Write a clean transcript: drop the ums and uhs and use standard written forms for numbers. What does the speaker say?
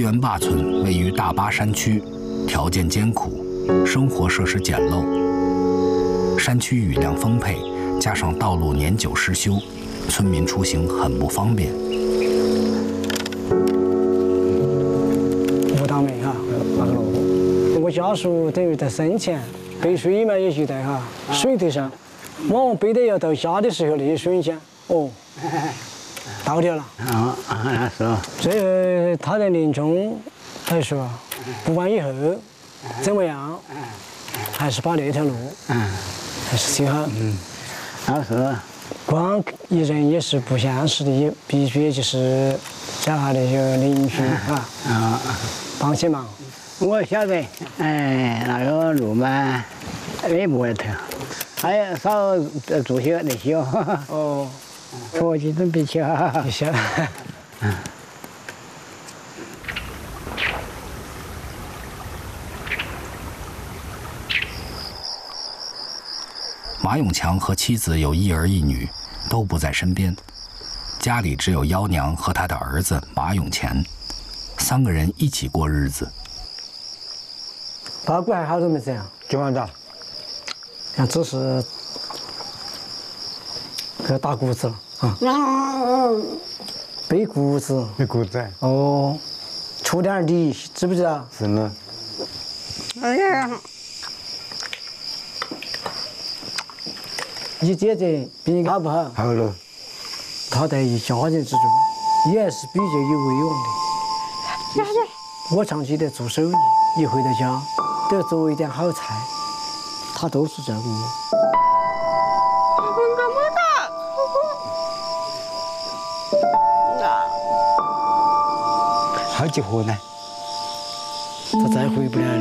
源坝村位于大巴山区，条件艰苦，生活设施简陋。山区雨量丰沛，加上道路年久失修，村民出行很不方便。 吴大梅哈，那个路，我家属等于在生前背水嘛，也觉得哈，水头上，往往背得要到家的时候，那一瞬间，哦，到掉了。 是。 这他在临终还说，不管以后怎么样，还是把那条路，还是走好。 那是。 光一人也是不现实的，也必须就是找下那些邻居帮些忙。 我晓得，那个路嘛，也不会头，还要少做些那些哦， 伙计都别去哈。 你晓得。 马永强和妻子有一儿一女，都不在身边，家里只有幺娘和他的儿子马永乾，3个人一起过日子。 打鼓还好多没这样？ 就完了。 看，只是给打谷子了啊！背谷子。 背谷子。 哦，锄点地，知不知道？ 是呢。哎呀！ 你姐姐比你好不好？ 好了。 她在一家人之中，也是比较有威望的。我长期在做生意，一回到家都要做一点好菜，她都是照顾我。 好几盒呢。 她再回不来了。